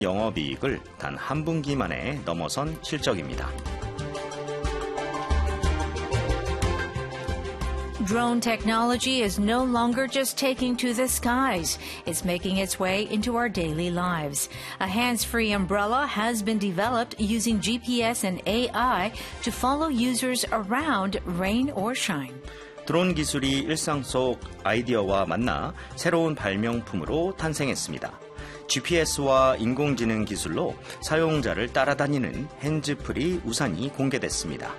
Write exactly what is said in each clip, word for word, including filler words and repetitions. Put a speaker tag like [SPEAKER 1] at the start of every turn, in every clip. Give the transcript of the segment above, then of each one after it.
[SPEAKER 1] 영업이익을 단 한 분기 만에 넘어선 실적입니다.
[SPEAKER 2] Drone technology is no longer just taking to the skies. It's making its way into our daily lives. A hands-free umbrella has been developed using G P S and A I to follow users around, rain or shine.
[SPEAKER 1] 드론 기술이 일상 속 아이디어와 만나 새로운 발명품으로 탄생했습니다. 지피에스와 인공지능 기술로 사용자를 따라다니는 핸즈프리 우산이 공개됐습니다.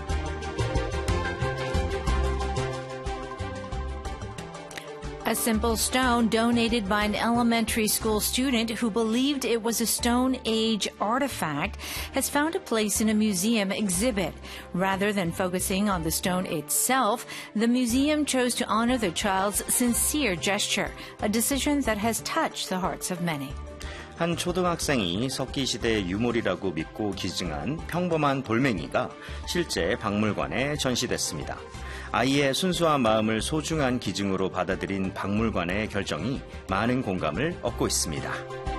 [SPEAKER 2] A simple stone donated by an elementary school student who believed it was a Stone Age artifact has found a place in a museum exhibit. Rather than focusing on the stone itself, the museum chose to honor the child's sincere gesture, a decision that has touched the hearts of many.
[SPEAKER 1] 한 초등학생이 석기시대의 유물이라고 믿고 기증한 평범한 돌멩이가 실제 박물관에 전시됐습니다. 아이의 순수한 마음을 소중한 기증으로 받아들인 박물관의 결정이 많은 공감을 얻고 있습니다.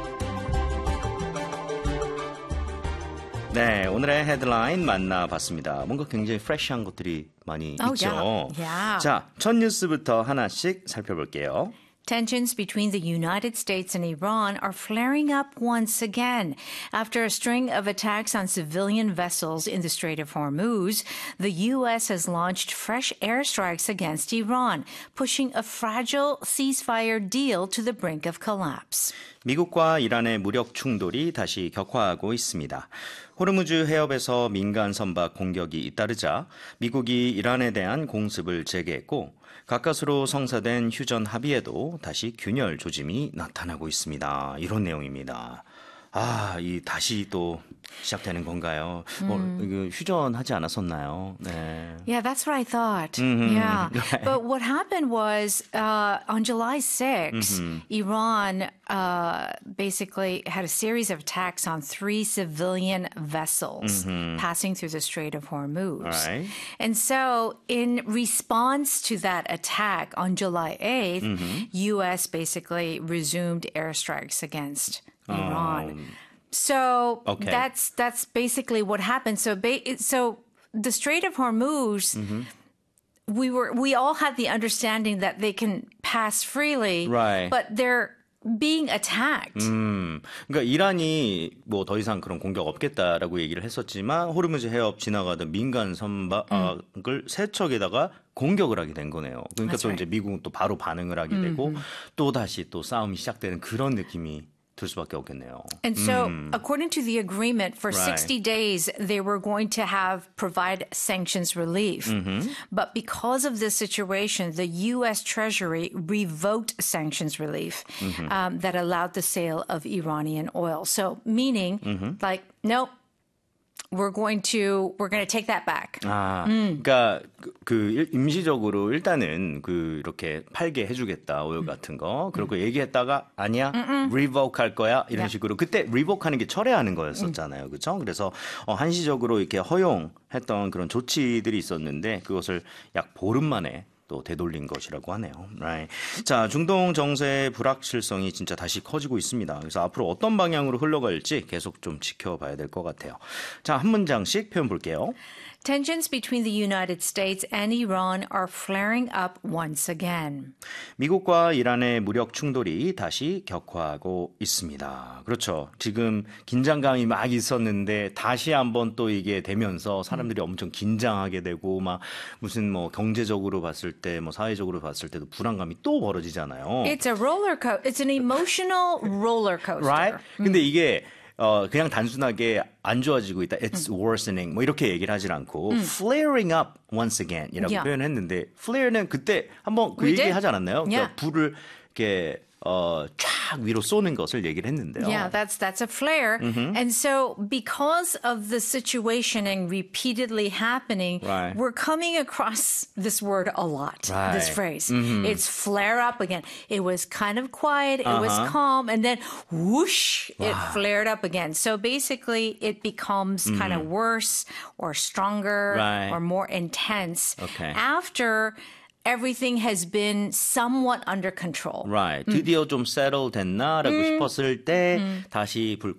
[SPEAKER 1] 네, 오늘의 헤드라인 만나봤습니다. 뭔가 굉장히 프레시한 것들이 많이
[SPEAKER 2] oh,
[SPEAKER 1] 있죠.
[SPEAKER 2] Yeah. Yeah.
[SPEAKER 1] 자, 첫 뉴스부터 하나씩 살펴볼게요.
[SPEAKER 2] Tensions between the United States and Iran are flaring up once again. After a string of attacks on civilian vessels in the Strait of Hormuz, the U S has launched fresh airstrikes against Iran, pushing a fragile ceasefire deal to the brink of collapse.
[SPEAKER 1] 미국과 이란의 무력 충돌이 다시 격화하고 있습니다. 호르무즈 해협에서 민간 선박 공격이 잇따르자 미국이 이란에 대한 공습을 재개했고 가까스로 성사된 휴전 합의에도 다시 균열 조짐이 나타나고 있습니다. 이런 내용입니다. 아, 이 다시 또 시작되는 건가요? 음. 뭐 이거 휴전하지 않았었나요? 네.
[SPEAKER 2] Yeah, that's what I thought.
[SPEAKER 1] Mm-hmm.
[SPEAKER 2] Yeah, but what happened was uh, on July sixth, mm-hmm. Iran uh, basically had a series of attacks on three civilian vessels mm-hmm. passing through the Strait of Hormuz.
[SPEAKER 1] Right.
[SPEAKER 2] And so, in response to that attack on July eighth, mm-hmm. U S basically resumed airstrikes against Iran. Um, so
[SPEAKER 1] okay.
[SPEAKER 2] that's that's basically what happened. So ba- so the Strait of Hormuz, mm-hmm. we were we all had the understanding that they can pass freely,
[SPEAKER 1] right.
[SPEAKER 2] but they're being attacked.
[SPEAKER 1] 음, 그러니까 이란이 뭐 더 이상 그런 공격 없겠다라고 얘기를 했었지만 호르무즈 해협 지나가던 민간 선박을 음. 세척에다가 공격을 하게 된 거네요. 그러니까
[SPEAKER 2] That's
[SPEAKER 1] 또
[SPEAKER 2] right.
[SPEAKER 1] 이제 미국은 또 바로 반응을 하게
[SPEAKER 2] 음.
[SPEAKER 1] 되고 또 다시 또 싸움이 시작되는 그런 느낌이 들 수밖에 없겠네요.
[SPEAKER 2] And so,
[SPEAKER 1] 음.
[SPEAKER 2] according to the agreement, for
[SPEAKER 1] right.
[SPEAKER 2] sixty days, they were going to have provide sanctions relief. Mm-hmm. But because of this situation, the U S Treasury revoked sanctions relief mm-hmm. um, that allowed the sale of Iranian oil. So, meaning, mm-hmm. like, nope. We're going to we're going to take that back.
[SPEAKER 1] 아, 음. 그러니까 그, 그 임시적으로 일단은 그 이렇게 팔게 해주겠다 오일 같은 거. 그리고 음. 얘기했다가 아니야, revoke 할 거야 이런 yeah. 식으로 그때 revoke하는 게 철회하는 거였었잖아요, 음. 그렇죠? 그래서 어, 한시적으로 이렇게 허용했던 그런 조치들이 있었는데 그것을 약 보름 만에. 또 되돌린 것이라고 하네요. Right. 자, 중동 정세의 불확실성이 진짜 다시 커지고 있습니다. 그래서 앞으로 어떤 방향으로 흘러갈지 계속 좀 지켜봐야 될 것 같아요. 자, 한 문장씩 표현 볼게요.
[SPEAKER 2] Tensions between the United States and Iran are flaring up once again.
[SPEAKER 1] 미국과 이란의 무력 충돌이 다시 격화하고 있습니다. 그렇죠. 지금 긴장감이 막 있었는데 다시 한번 또 이게 되면서 사람들이 엄청 긴장하게 되고 막 무슨 뭐 경제적으로 봤을 때 뭐 사회적으로 봤을 때도 불안감이 또 벌어지잖아요.
[SPEAKER 2] It's a roller coaster. It's an emotional roller coaster.
[SPEAKER 1] Right? 근데 이게 어, 그냥 단순하게 안 좋아지고 있다. It's 음. worsening. 뭐 이렇게 얘기를 하질 않고 음. flaring up once again 이라고 yeah. 표현했는데 flare는 그때 한번 그 얘기 하지 않았나요?
[SPEAKER 2] Yeah.
[SPEAKER 1] 그러니까 불을 이렇게 어, 쫙 위로 쏘는 것을 얘기를 했는데요.
[SPEAKER 2] Yeah, that's that's a flare. Mm-hmm. And so because of the situation and repeatedly happening, right. we're coming across this word a lot,
[SPEAKER 1] right.
[SPEAKER 2] this phrase.
[SPEAKER 1] Mm-hmm.
[SPEAKER 2] It's flare up again. It was kind of quiet, it
[SPEAKER 1] uh-huh.
[SPEAKER 2] was calm, and then whoosh,
[SPEAKER 1] wow.
[SPEAKER 2] it flared up again. So basically it becomes mm-hmm. kind of worse or stronger
[SPEAKER 1] right.
[SPEAKER 2] or more intense
[SPEAKER 1] okay.
[SPEAKER 2] after everything has been somewhat under control.
[SPEAKER 1] Right. 드디어 좀 settle 됐나라고 싶었을 때 다시 불